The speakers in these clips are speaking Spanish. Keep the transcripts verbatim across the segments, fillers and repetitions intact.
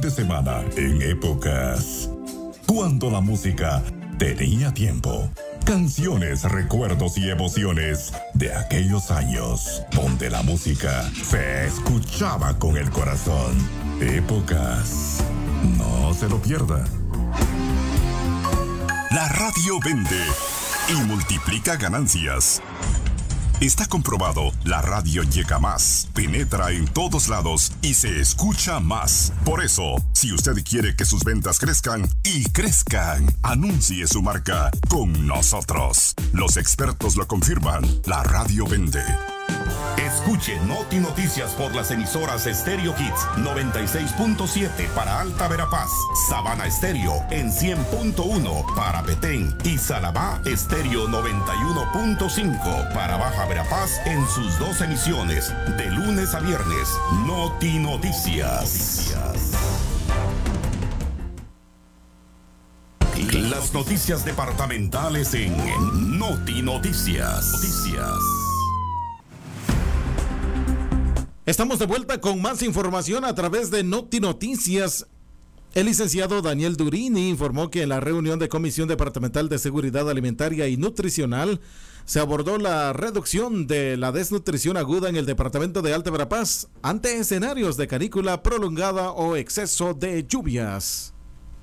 fin de semana en Épocas. Cuando la música tenía tiempo. Canciones, recuerdos y emociones de aquellos años donde la música se escuchaba con el corazón. Épocas. No se lo pierda. La radio vende y multiplica ganancias. Está comprobado, la radio llega más, penetra en todos lados y se escucha más. Por eso, si usted quiere que sus ventas crezcan y crezcan, anuncie su marca con nosotros. Los expertos lo confirman, la radio vende. Escuche Noti Noticias por las emisoras Stereo Hits noventa y seis punto siete para Alta Verapaz, Sabana Estéreo en cien punto uno para Petén y Salabá Estéreo noventa y uno punto cinco para Baja Verapaz en sus dos emisiones, de lunes a viernes. Noti Noticias. Las noticias departamentales en Noti Noticias. Noticias. Estamos de vuelta con más información a través de Noti Noticias. El licenciado Daniel Durini informó que en la reunión de Comisión Departamental de Seguridad Alimentaria y Nutricional se abordó la reducción de la desnutrición aguda en el departamento de Alta Verapaz ante escenarios de canícula prolongada o exceso de lluvias.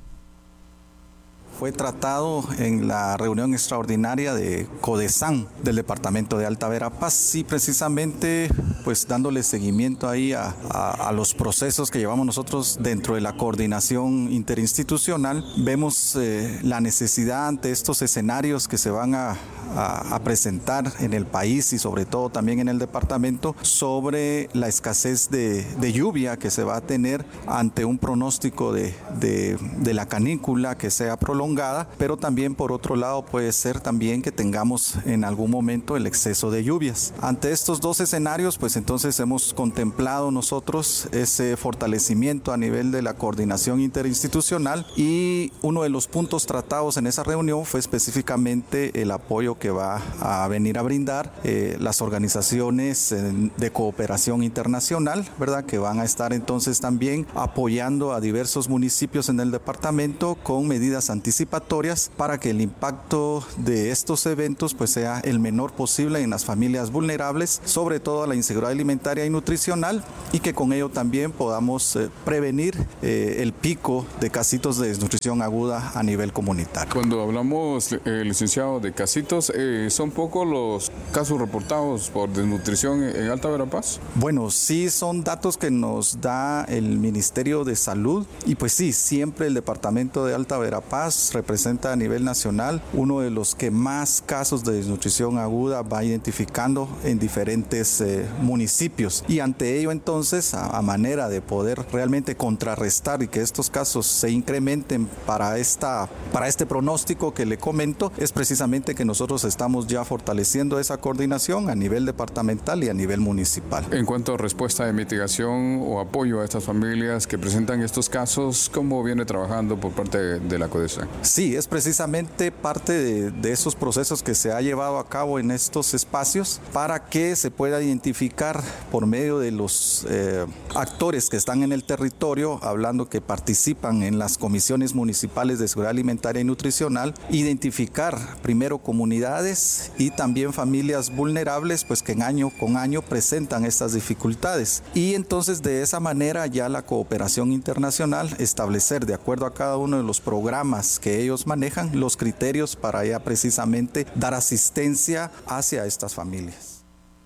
Fue tratado en la reunión extraordinaria de CODESAN del departamento de Alta Verapaz y precisamente pues dándole seguimiento ahí a, a, a los procesos que llevamos nosotros dentro de la coordinación interinstitucional. Vemos eh, la necesidad ante estos escenarios que se van a, a, a presentar en el país y sobre todo también en el departamento sobre la escasez de, de lluvia que se va a tener ante un pronóstico de, de, de la canícula que sea prolongada. Pero también por otro lado puede ser también que tengamos en algún momento el exceso de lluvias. Ante estos dos escenarios, pues entonces hemos contemplado nosotros ese fortalecimiento a nivel de la coordinación interinstitucional y uno de los puntos tratados en esa reunión fue específicamente el apoyo que va a venir a brindar eh, las organizaciones eh, de cooperación internacional, ¿verdad? Que van a estar entonces también apoyando a diversos municipios en el departamento con medidas anticipadas para que el impacto de estos eventos pues sea el menor posible en las familias vulnerables, sobre todo a la inseguridad alimentaria y nutricional, y que con ello también podamos eh, prevenir eh, el pico de casitos de desnutrición aguda a nivel comunitario. Cuando hablamos, eh, licenciado, de casitos, eh, ¿son pocos los casos reportados por desnutrición en Alta Verapaz? Bueno, sí son datos que nos da el Ministerio de Salud y pues sí, siempre el departamento de Alta Verapaz representa a nivel nacional uno de los que más casos de desnutrición aguda va identificando en diferentes eh, municipios y ante ello entonces a, a manera de poder realmente contrarrestar y que estos casos se incrementen para, esta, para este pronóstico que le comento es precisamente que nosotros estamos ya fortaleciendo esa coordinación a nivel departamental y a nivel municipal. En cuanto a respuesta de mitigación o apoyo a estas familias que presentan estos casos, ¿cómo viene trabajando por parte de, de la CODESAN? Sí, es precisamente parte de, de esos procesos que se ha llevado a cabo en estos espacios para que se pueda identificar por medio de los eh, actores que están en el territorio, hablando que participan en las comisiones municipales de seguridad alimentaria y nutricional, identificar primero comunidades y también familias vulnerables pues que en año con año presentan estas dificultades y entonces de esa manera ya la cooperación internacional establecer de acuerdo a cada uno de los programas que ellos manejan los criterios para ya precisamente dar asistencia hacia estas familias.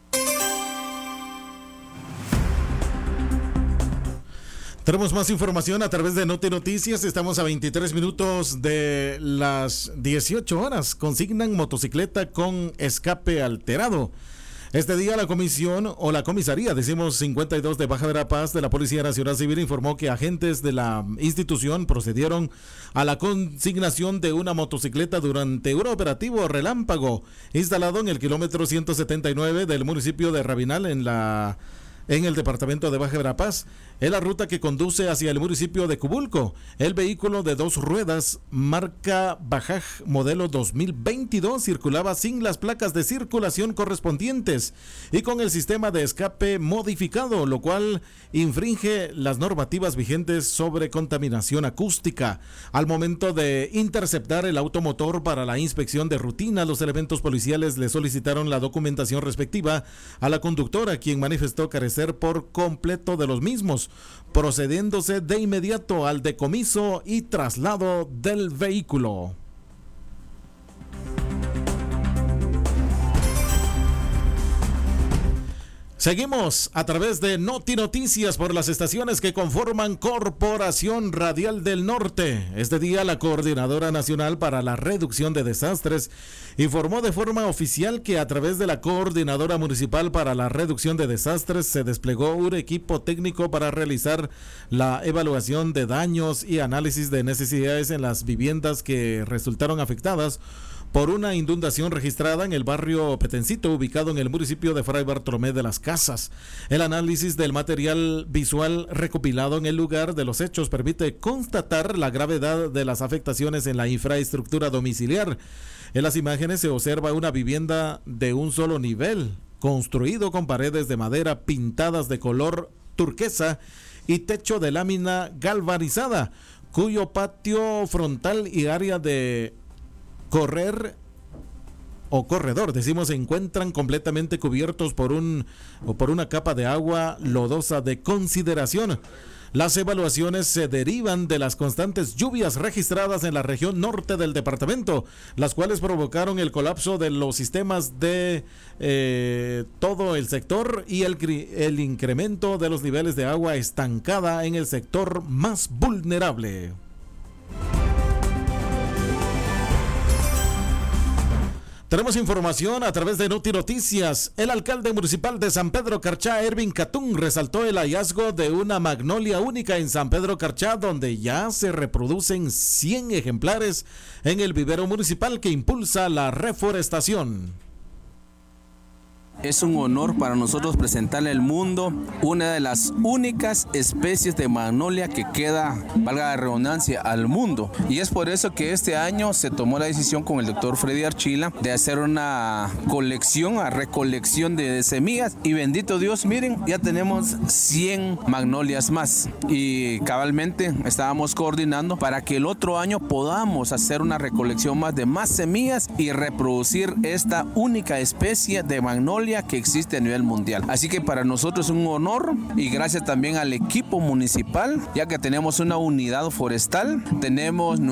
Tenemos más información a través de Noti Noticias. Estamos a veintitrés minutos de las dieciocho horas. Consignan motocicleta con escape alterado. Este día la comisión o la comisaría, decimos cincuenta y dos de Baja Verapaz de la Policía Nacional Civil informó que agentes de la institución procedieron a la consignación de una motocicleta durante un operativo relámpago instalado en el kilómetro ciento setenta y nueve del municipio de Rabinal en la en el departamento de Baja Verapaz. es la ruta que conduce hacia el municipio de Cubulco. El vehículo de dos ruedas, marca Bajaj modelo dos mil veintidós, circulaba sin las placas de circulación correspondientes y con el sistema de escape modificado, lo cual infringe las normativas vigentes sobre contaminación acústica. Al momento de interceptar el automotor para la inspección de rutina, los elementos policiales le solicitaron la documentación respectiva a la conductora, quien manifestó carecer por completo de los mismos, procediéndose de inmediato al decomiso y traslado del vehículo. Seguimos a través de Noti Noticias por las estaciones que conforman Corporación Radial del Norte. Este día la Coordinadora Nacional para la Reducción de Desastres informó de forma oficial que a través de la Coordinadora Municipal para la Reducción de Desastres se desplegó un equipo técnico para realizar la evaluación de daños y análisis de necesidades en las viviendas que resultaron afectadas por una inundación registrada en el barrio Petencito, ubicado en el municipio de Fray Bartolomé de las Casas. El análisis del material visual recopilado en el lugar de los hechos permite constatar la gravedad de las afectaciones en la infraestructura domiciliar. En las imágenes se observa una vivienda de un solo nivel, construido con paredes de madera pintadas de color turquesa y techo de lámina galvanizada, cuyo patio frontal y área de correr o corredor, decimos, se encuentran completamente cubiertos por un o por una capa de agua lodosa de consideración. Las evaluaciones se derivan de las constantes lluvias registradas en la región norte del departamento, las cuales provocaron el colapso de los sistemas de eh, todo el sector y el, el incremento de los niveles de agua estancada en el sector más vulnerable. Tenemos información a través de Noti Noticias. El alcalde municipal de San Pedro Carchá, Ervin Catún, resaltó el hallazgo de una magnolia única en San Pedro Carchá, donde ya se reproducen cien ejemplares en el vivero municipal que impulsa la reforestación. Es un honor para nosotros presentarle al mundo una de las únicas especies de magnolia que queda, valga la redundancia, al mundo. Y es por eso que este año se tomó la decisión con el doctor Freddy Archila de hacer una colección, una recolección de semillas. Y bendito Dios, miren, ya tenemos cien magnolias más. Y cabalmente estábamos coordinando para que el otro año podamos hacer una recolección más de más semillas y reproducir esta única especie de magnolia que existe a nivel mundial. Así que para nosotros es un honor y gracias también al equipo municipal, ya que tenemos una unidad forestal, tenemos